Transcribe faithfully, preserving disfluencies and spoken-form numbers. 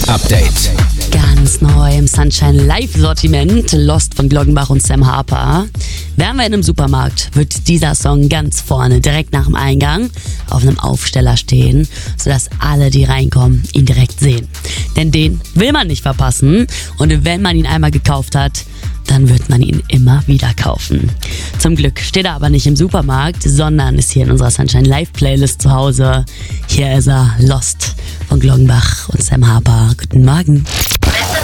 Update. Ganz neu im Sunshine Live-Sortiment, Lost von Gloggenbach und Sam Harper. Wären wir in einem Supermarkt, wird dieser Song ganz vorne, direkt nach dem Eingang, auf einem Aufsteller stehen, sodass alle, die reinkommen, ihn direkt sehen. Denn den will man nicht verpassen und wenn man ihn einmal gekauft hat, dann wird man ihn immer wieder kaufen. Zum Glück steht er aber nicht im Supermarkt, sondern ist hier in unserer Sunshine Live Playlist zu Hause. Hier ist er, Lost von Gloggenbach und Sam Harper. Guten Morgen. Beste